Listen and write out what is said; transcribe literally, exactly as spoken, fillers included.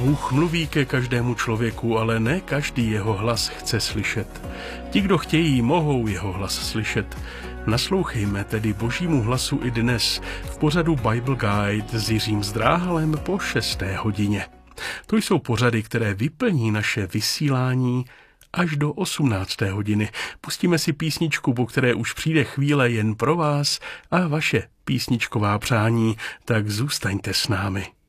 Bůh mluví ke každému člověku, ale ne každý jeho hlas chce slyšet. Ti, kdo chtějí, mohou jeho hlas slyšet. Naslouchejme tedy Božímu hlasu i dnes v pořadu Bible Guide s Jiřím Zdráhalem po šesté hodině. To jsou pořady, které vyplní naše vysílání až do osmnácté hodiny. Pustíme si písničku, po které už přijde chvíle jen pro vás a vaše písničková přání, tak zůstaňte s námi.